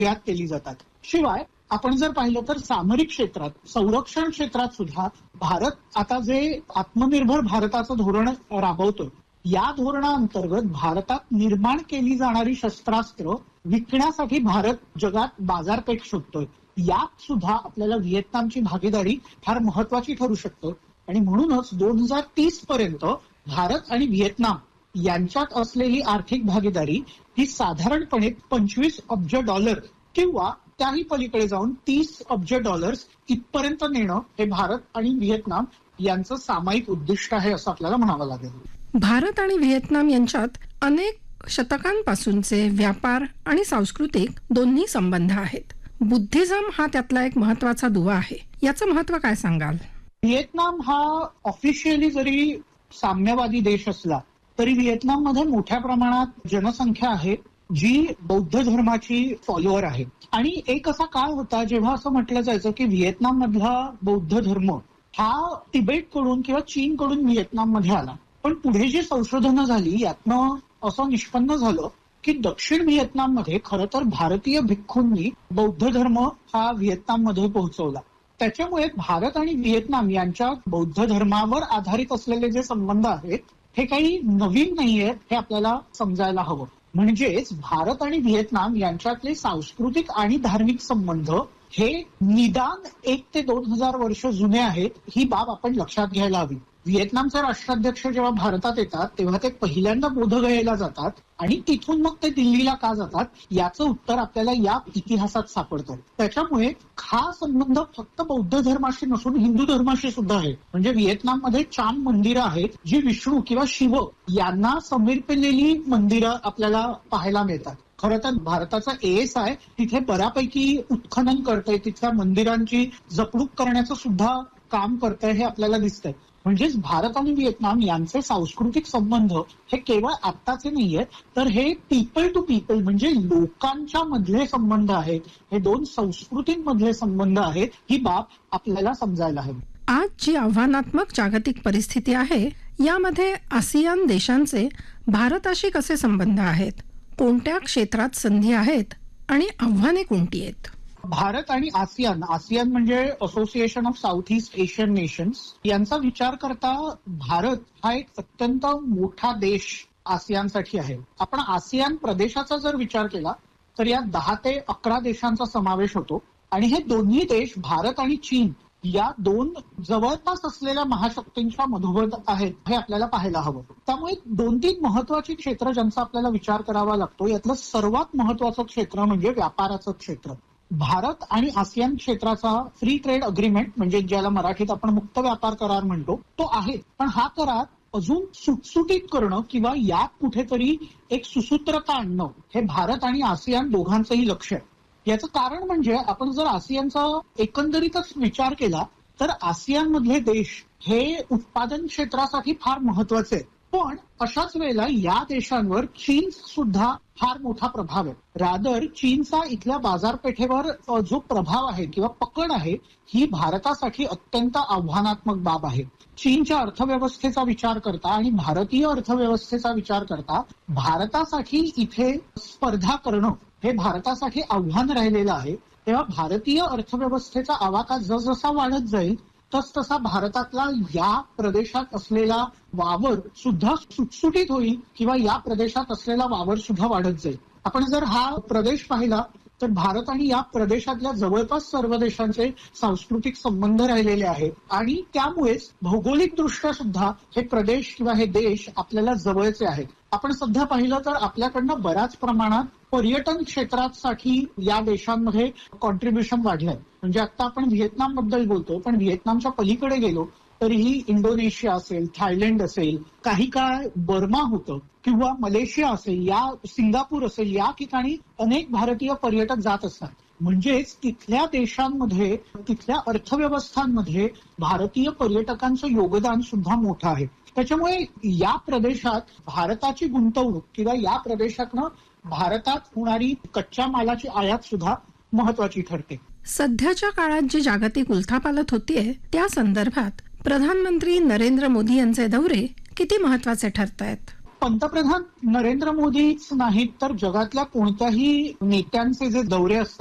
निर्यात केली जातात. शिवाय आपण जर पाहिलं तर सामरिक क्षेत्रात, संरक्षण क्षेत्रात सुद्धा भारत आता जे आत्मनिर्भर भारताचं धोरण राबवतोय, या धोरणाअंतर्गत भारतात निर्माण केली जाणारी शस्त्रास्त्र विकण्यासाठी भारत जगात बाजारपेठ शोधतोय. यात सुद्धा आपल्याला व्हिएतनामची भागीदारी फार महत्वाची ठरू शकते आणि म्हणूनच 2030 पर्यंत भारत आणि व्हिएतनाम यांच्यात असलेली आर्थिक भागीदारी ही साधारणपणे $25 अब्ज किंवा त्याही पलीकडे जाऊन $30 अब्ज इथपर्यंत नेणं हे भारत आणि व्हिएतनाम यांचं सामायिक उद्दिष्ट आहे असं आपल्याला म्हणावं लागेल. भारत आणि व्हिएतनाम यांच्यात अनेक शतकांपासूनचे व्यापार आणि सांस्कृतिक दोन्ही संबंध आहेत. बुद्धिझम हा त्यातला एक महत्वाचा दुवा आहे. याचं महत्व काय सांगाल? व्हिएतनाम हा ऑफिशियली जरी साम्यवादी देश असला तरी व्हिएतनाममध्ये मोठ्या प्रमाणात जनसंख्या आहे जी बौद्ध धर्माची फॉलोअर आहे. आणि एक असा काळ होता जेव्हा असं म्हटलं जायचं की व्हिएतनाम मधला बौद्ध धर्म हा तिबेटकडून किंवा चीनकडून व्हिएतनाममध्ये आला. पण पुढे जी संशोधनं झाली यातनं असं निष्पन्न झालं की दक्षिण व्हिएतनाममध्ये खरं तर भारतीय भिक्खूंनी बौद्ध धर्म हा व्हिएतनाममध्ये पोहोचवला. त्याच्यामुळे भारत आणि व्हिएतनाम यांच्या बौद्ध धर्मावर आधारित असलेले जे संबंध आहेत हे काही नवीन नाहीयेत हे आपल्याला समजायला हवं. म्हणजेच भारत आणि व्हिएतनाम यांच्यातले सांस्कृतिक आणि धार्मिक संबंध हे निदान 1 ते 2000 वर्ष जुने आहेत. ही बाब आपण लक्षात घ्यायला हवी. व्हिएतनामचे राष्ट्राध्यक्ष जेव्हा भारतात येतात तेव्हा ते पहिल्यांदा बोधगयेला जातात आणि तिथून मग ते दिल्लीला का जातात याचं उत्तर आपल्याला या इतिहासात सापडतं. त्याच्यामुळे हा संबंध फक्त बौद्ध धर्माशी नसून हिंदू धर्माशी सुद्धा आहे. म्हणजे व्हिएतनाममध्ये चाम मंदिरं आहेत जी विष्णू किंवा शिव यांना समर्पिलेली मंदिरं आपल्याला पाहायला मिळतात. खरं तर भारताचा ASI तिथे बऱ्यापैकी उत्खनन करतंय, तिथल्या मंदिरांची जपणूक करण्याचं सुद्धा काम करतंय हे आपल्याला दिसतंय. म्हणजेच भारत आणि व्हिएतनाम यांचे सांस्कृतिक संबंध हे केवळ आत्ताचे नाहीयेत तर हे पीपल टू पीपल म्हणजे लोकांच्या मधले संबंध आहेत. हे दोन संस्कृतींमधले संबंध आहेत. ही बाब आपल्याला समजायला हवी. आज जी आव्हानात्मक जागतिक परिस्थिती आहे यामध्ये आसियान देशांचे भारताशी कसे संबंध आहेत? कोणत्या क्षेत्रात संधी आहेत आणि आव्हाने कोणती आहेत? भारत आणि आसियान म्हणजे association of south east Asian nations यांचा विचार करता भारत हा एक अत्यंत मोठा देश आसियानसाठी आहे. आपण आसियान प्रदेशाचा जर विचार केला तर यात 10 ते 11 देशांचा समावेश होतो आणि हे दोन्ही देश भारत आणि चीन या दोन जवळपास असलेल्या महाशक्तींच्या मधोमध आहेत हे आपल्याला पाहायला हवं. त्यामुळे 2-3 महत्वाची क्षेत्र ज्यांचा आपल्याला विचार करावा लागतो यातलं सर्वात महत्वाचं क्षेत्र म्हणजे व्यापाराचं क्षेत्र. भारत आणि आसियान क्षेत्राचा फ्री ट्रेड अग्रीमेंट म्हणजे ज्याला मराठीत आपण मुक्त व्यापार करार म्हणतो तो आहे. पण हा करार अजून सुटसुटीत करणं किंवा यात कुठेतरी एक सुसूत्रता आणणं हे भारत आणि आसियान दोघांचंही लक्ष आहे. याचं कारण म्हणजे आपण जर आसियानचा एकंदरीतच विचार केला तर आसियान मधले देश हे उत्पादन क्षेत्रासाठी फार महत्वाचे आहेत. पण अशाच वेळेला या देशांवर चीन सुद्धा फार मोठा प्रभाव आहे. रादर चीनचा इथल्या बाजारपेठेवर जो प्रभाव आहे किंवा पकड आहे ही भारतासाठी अत्यंत आव्हानात्मक बाब आहे. चीनच्या अर्थव्यवस्थेचा विचार करता आणि भारतीय अर्थव्यवस्थेचा विचार करता भारतासाठी इथे स्पर्धा करणं हे भारतासाठी आव्हान राहिलेलं आहे. तेव्हा भारतीय अर्थव्यवस्थेचा आवाका जसजसा वाढत जाईल तसतसा भारतातला या प्रदेशात असलेला वावर सुद्धा सुटसुटीत होईल किंवा या प्रदेशात असलेला वावर सुद्धा वाढत जाईल. आपण जर हा प्रदेश पाहिला तर भारत आणि या प्रदेशातल्या जवळपास सर्व देशांचे सांस्कृतिक संबंध राहिलेले आहेत आणि त्यामुळेच भौगोलिक दृष्ट्या सुद्धा हे प्रदेश किंवा हे देश आपल्याला जवळचे आहेत. आपण सध्या पाहिलं तर आपल्याकडनं बऱ्याच प्रमाणात पर्यटन क्षेत्रासाठी या देशांमध्ये कॉन्ट्रीब्युशन वाढलंय. म्हणजे आता आपण व्हिएतनाम बद्दल बोलतो पण व्हिएतनामच्या पलीकडे गेलो तरीही इंडोनेशिया असेल, थायलंड असेल, काही काळ बर्मा होतं किंवा मलेशिया असेल, या सिंगापूर असेल, या ठिकाणी अनेक भारतीय पर्यटक जात असतात. म्हणजेच तिथल्या देशांमध्ये तिथल्या अर्थव्यवस्थांमध्ये भारतीय पर्यटकांचं योगदान सुद्धा मोठं आहे. त्याच्यामुळे या प्रदेशात भारताची गुंतवणूक किंवा या प्रदेशातनं भारतात होणारी कच्च्या मालाची आयात सुद्धा महत्वाची ठरते. सध्याच्या काळात जी जागतिक उलथापालथ होतीये त्या संदर्भात प्रधानमंत्री नरेंद्र मोदी यांचे दौरे किती महत्वाचे ठरतायत? पंतप्रधान नरेंद्र मोदीच नाहीत तर जगातल्या कोणत्याही नेत्यांचे जे दौरे असतात